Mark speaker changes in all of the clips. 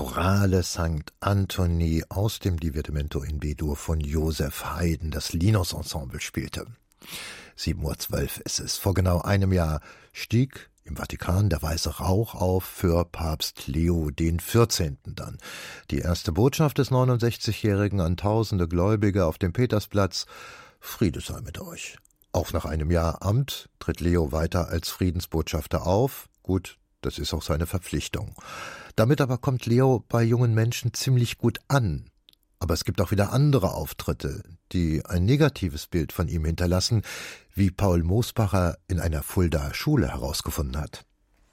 Speaker 1: Chorale St. Anthony aus dem Divertimento in B-Dur von Josef Haydn, das Linus Ensemble spielte. 7:12 Uhr ist es. Vor genau einem Jahr stieg im Vatikan der weiße Rauch auf für Papst Leo XIV. Dann. Die erste Botschaft des 69-Jährigen an tausende Gläubige auf dem Petersplatz: Friede sei mit euch. Auch nach einem Jahr Amt tritt Leo weiter als Friedensbotschafter auf. Gut, das ist auch seine Verpflichtung. Damit aber kommt Leo bei jungen Menschen ziemlich gut an. Aber es gibt auch wieder andere Auftritte, die ein negatives Bild von ihm hinterlassen, wie Paul Mosbacher in einer Fuldaer Schule herausgefunden hat.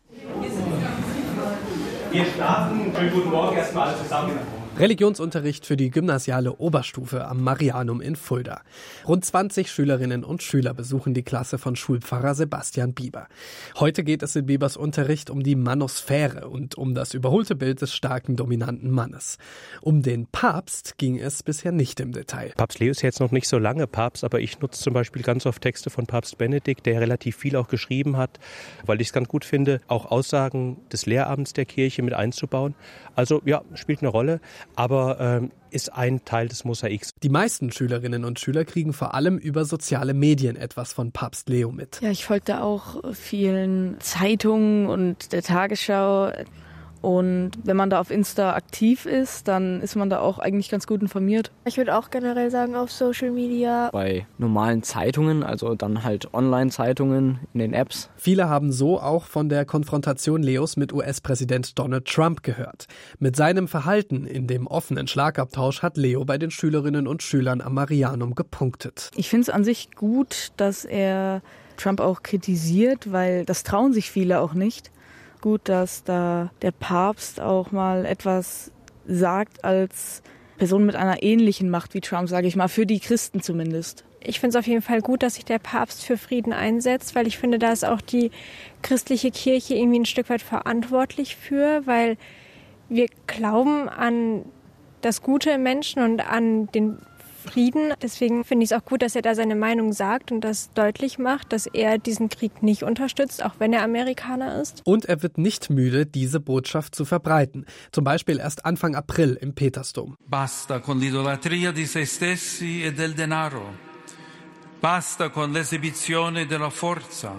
Speaker 2: Wir starten. Schönen guten Morgen erstmal alle zusammen.
Speaker 3: Religionsunterricht für die gymnasiale Oberstufe am Marianum in Fulda. Rund 20 Schülerinnen und Schüler besuchen die Klasse von Schulpfarrer Sebastian Bieber. Heute geht es in Biebers Unterricht um die Manosphäre und um das überholte Bild des starken, dominanten Mannes. Um den Papst ging es bisher nicht im Detail.
Speaker 4: Papst Leo ist jetzt noch nicht so lange Papst, aber ich nutze zum Beispiel ganz oft Texte von Papst Benedikt, der relativ viel auch geschrieben hat, weil ich es ganz gut finde, auch Aussagen des Lehramts der Kirche mit einzubauen. Also ja, spielt eine Rolle. Aber ist ein Teil des Mosaiks.
Speaker 3: Die meisten Schülerinnen und Schüler kriegen vor allem über soziale Medien etwas von Papst Leo mit.
Speaker 5: Ja, ich folgte auch vielen Zeitungen und der Tagesschau. Und wenn man da auf Insta aktiv ist, dann ist man da auch eigentlich ganz gut informiert.
Speaker 6: Ich würde auch generell sagen auf Social Media.
Speaker 7: Bei normalen Zeitungen, also dann halt Online-Zeitungen in den Apps.
Speaker 3: Viele haben so auch von der Konfrontation Leos mit US-Präsident Donald Trump gehört. Mit seinem Verhalten in dem offenen Schlagabtausch hat Leo bei den Schülerinnen und Schülern am Marianum gepunktet.
Speaker 5: Ich finde es an sich gut, dass er Trump auch kritisiert, weil das trauen sich viele auch nicht. Gut, dass da der Papst auch mal etwas sagt als Person mit einer ähnlichen Macht wie Trump, sage ich mal, für die Christen zumindest.
Speaker 8: Ich finde es auf jeden Fall gut, dass sich der Papst für Frieden einsetzt, weil ich finde, da ist auch die christliche Kirche irgendwie ein Stück weit verantwortlich für, weil wir glauben an das Gute im Menschen und an den Frieden. Deswegen finde ich es auch gut, dass er da seine Meinung sagt und das deutlich macht, dass er diesen Krieg nicht unterstützt, auch wenn er Amerikaner ist.
Speaker 3: Und er wird nicht müde, diese Botschaft zu verbreiten. Zum Beispiel erst Anfang April im Petersdom.
Speaker 9: Basta con l'idolatria di se stessi e del denaro. Basta con l'esibizione della forza.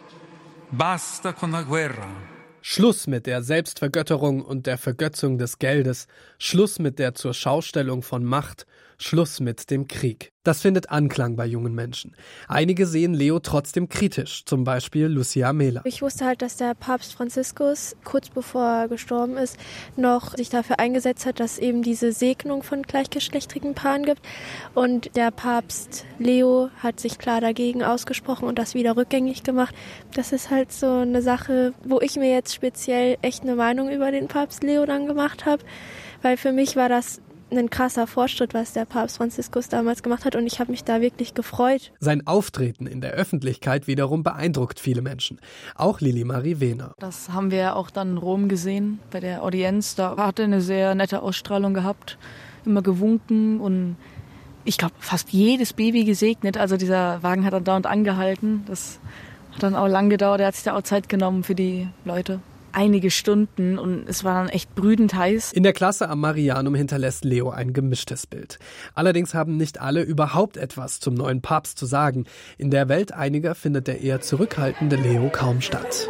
Speaker 9: Basta con la guerra.
Speaker 3: Schluss mit der Selbstvergötterung und der Vergötzung des Geldes, Schluss mit der Zurschaustellung von Macht, Schluss mit dem Krieg. Das findet Anklang bei jungen Menschen. Einige sehen Leo trotzdem kritisch, zum Beispiel Lucia Mehler.
Speaker 6: Ich wusste halt, dass der Papst Franziskus, kurz bevor er gestorben ist, noch sich dafür eingesetzt hat, dass eben diese Segnung von gleichgeschlechtlichen Paaren gibt. Und der Papst Leo hat sich klar dagegen ausgesprochen und das wieder rückgängig gemacht. Das ist halt so eine Sache, wo ich mir jetzt speziell echt eine Meinung über den Papst Leo dann gemacht habe, weil für mich war das ein krasser Fortschritt, was der Papst Franziskus damals gemacht hat und ich habe mich da wirklich gefreut.
Speaker 3: Sein Auftreten in der Öffentlichkeit wiederum beeindruckt viele Menschen. Auch Lili Marie Wehner.
Speaker 5: Das haben wir auch dann in Rom gesehen, bei der Audienz. Da hat er eine sehr nette Ausstrahlung gehabt, immer gewunken und ich glaube fast jedes Baby gesegnet. Also dieser Wagen hat dann dauernd angehalten. Das hat dann auch lang gedauert. Er hat sich da auch Zeit genommen für die Leute. Einige Stunden und es war dann echt brütend heiß.
Speaker 3: In der Klasse am Marianum hinterlässt Leo ein gemischtes Bild. Allerdings haben nicht alle überhaupt etwas zum neuen Papst zu sagen. In der Welt einiger findet der eher zurückhaltende Leo kaum statt.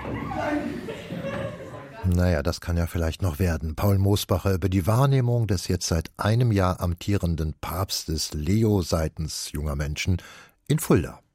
Speaker 1: Naja, das kann ja vielleicht noch werden. Paul Mosbacher über die Wahrnehmung des jetzt seit einem Jahr amtierenden Papstes Leo seitens junger Menschen in Fulda.